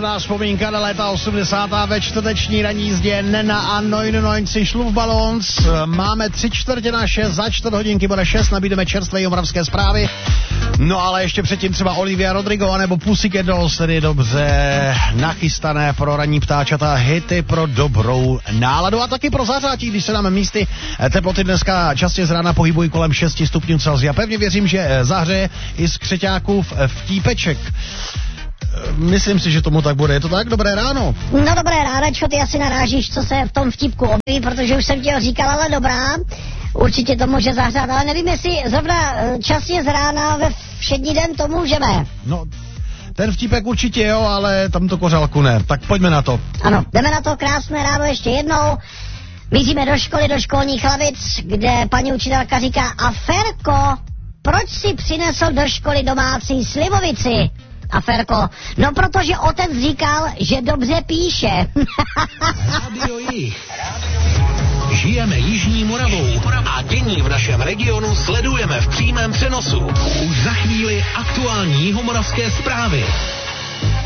krásná vzpomínka na léta 80. ve čtvrteční ranní jízdě Nena a 99 Schluffballons. Máme 3/4/6, za 4 hodinky bude 6, nabídeme čerstvé jihomoravské zprávy. No ale ještě předtím třeba Olivia Rodrigo anebo Pussycat Dolls, tedy dobře nachystané pro ranní ptáčata, hity pro dobrou náladu a taky pro zahřátí, když se dáme místy. Teploty dneska častě z rána pohybují kolem 6 stupňů Celsia. Pevně věřím, že zahřeje i z křeťáků vtípeček. Myslím si, že tomu tak bude. Je to tak? Dobré ráno. No dobré ráno, čo ty asi narážíš, co se v tom vtipku objeví, protože už jsem ti ho říkal, ale dobrá. Určitě to může zahřát, ale nevím, jestli zrovna časně z rána ve všední den to můžeme. No, ten vtípek určitě jo, ale tam to kořálku ne. Tak pojďme na to. Ano, jdeme na to, krásné ráno ještě jednou. Míříme do školy, do školních lavic, kde paní učitelka říká: a Ferko, proč si přinesl do školy domácí slivovici? A Ferko: no protože otec říkal, že dobře píše. Rádio Jih. Žijeme Jižní Moravou a dění v našem regionu sledujeme v přímém přenosu. Už za chvíli aktuální jihomoravské zprávy.